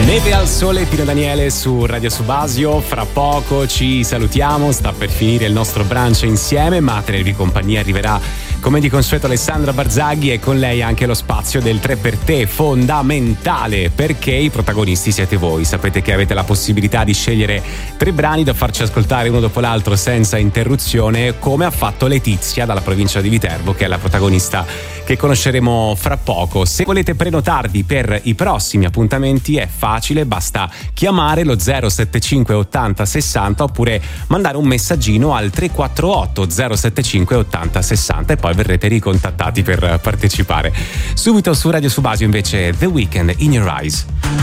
Neve al sole, Pino Daniele su Radio Subasio. Fra poco ci salutiamo, sta per finire il nostro brunch insieme, ma a tenervi compagnia arriverà come di consueto Alessandra Barzaghi e con lei anche lo spazio del 3 per te, fondamentale perché i protagonisti siete voi. Sapete che avete la possibilità di scegliere 3 brani da farci ascoltare uno dopo l'altro senza interruzione, come ha fatto Letizia dalla provincia di Viterbo, che è la protagonista che conosceremo fra poco. Se volete prenotarvi per i prossimi appuntamenti è facile, basta chiamare lo 075 80 60 oppure mandare un messaggino al 348 075 80 60 e poi verrete ricontattati per partecipare. Subito su Radio Subasio invece The Weeknd, In Your Eyes.